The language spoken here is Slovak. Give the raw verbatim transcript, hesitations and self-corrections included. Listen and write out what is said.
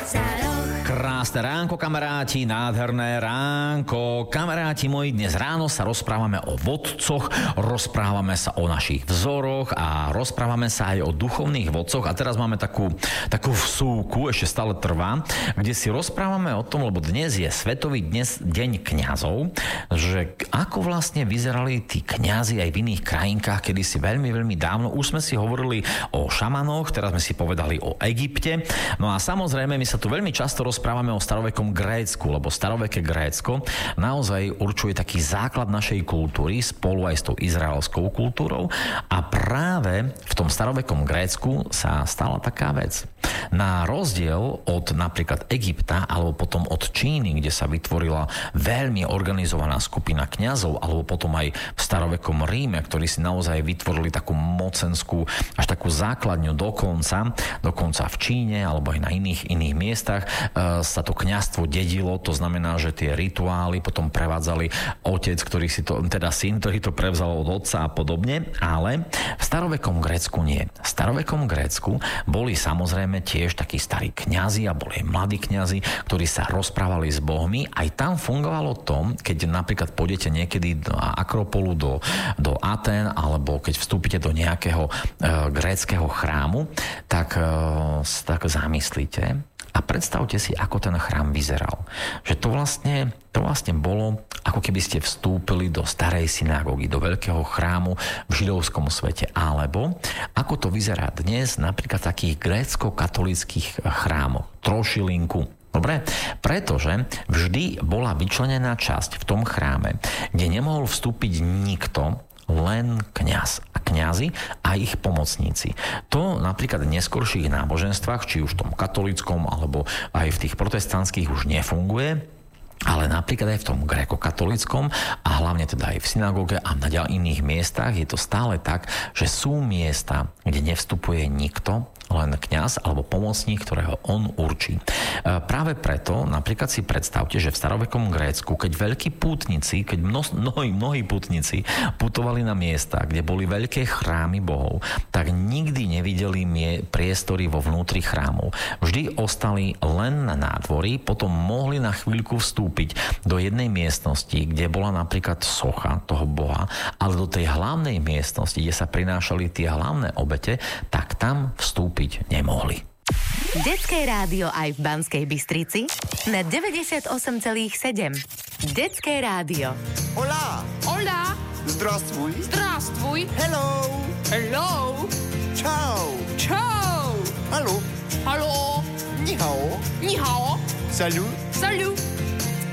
Krásne ránko, kamaráti, nádherné ránko. Kamaráti moji, dnes ráno sa rozprávame o vodcoch, rozprávame sa o našich vzoroch a rozprávame sa aj o duchovných vodcoch. A teraz máme takú, takú vsúku, ešte stále trvá, kde si rozprávame o tom, lebo dnes je Svetový dnes, deň kňazov, že ako vlastne vyzerali tí kňazi aj v iných krajinkách, kedy si veľmi, veľmi dávno. Už sme si hovorili o šamanoch, teraz sme si povedali o Egypte. No a samozrejme, my sa tu veľmi často rozprávame o starovekom Grécku, lebo staroveké Grécko naozaj určuje taký základ našej kultúry spolu aj s tou izraelskou kultúrou a práve v tom starovekom Grécku sa stala taká vec. Na rozdiel od napríklad Egypta alebo potom od Číny, kde sa vytvorila veľmi organizovaná skupina kňazov, alebo potom aj v starovekom Ríme, ktorí si naozaj vytvorili takú mocenskú, až takú základňu dokonca, dokonca v Číne alebo aj na iných iných miestach e, sa to kňazstvo dedilo, to znamená, že tie rituály potom prevádzali otec, ktorý si to, teda syn, ktorý to prevzal od otca a podobne, ale v starovekom Grécku nie. V starovekom Grécku boli samozrejme tiež takí starí kňazi a boli mladí kňazi, ktorí sa rozprávali s bohmi. Aj tam fungovalo to, keď napríklad pôjdete niekedy do Akropolu, do, do Atén, alebo keď vstúpite do nejakého e, gréckeho chrámu, tak, e, tak zamyslíte a predstavte si, ako ten chrám vyzeral. Že to vlastne, to vlastne bolo, ako keby ste vstúpili do starej synagógy, do veľkého chrámu v židovskom svete. Alebo ako to vyzerá dnes napríklad v takých grécko-katolických chrámoch. Trošilinku. Dobre? Pretože vždy bola vyčlenená časť v tom chráme, kde nemohol vstúpiť nikto, len kňaz a kňazi a ich pomocníci. To napríklad v neskorších náboženstvách, či už v tom katolíckom alebo aj v tých protestantských už nefunguje, ale napríklad aj v tom gréko-katolíckom a hlavne teda aj v synagóge a na iných miestach je to stále tak, že sú miesta, kde nevstupuje nikto, len kňaz alebo pomocník, ktorého on určí. Práve preto napríklad si predstavte, že v starovekom Grécku, keď veľkí pútnici, keď mnohí, mnohí pútnici putovali na miesta, kde boli veľké chrámy bohov, tak nikdy nevideli mie- priestory vo vnútri chrámov. Vždy ostali len na nádvorí, potom mohli na chvíľku vstúpiť do jednej miestnosti, kde bola napríklad socha toho boha, ale do tej hlavnej miestnosti, kde sa prinášali tie hlavné obete, tak tam vstúpiť nemohli. Detské rádio aj v Banskej Bystrici na deväťdesiatosem celá sedem. Detské rádio. Hola. Hola. Здравствуй. Здравствуй. Hello. Hello. Ciao. Ciao. Hallo. Hallo. Ni hao. Ni hao. Salut. Salut.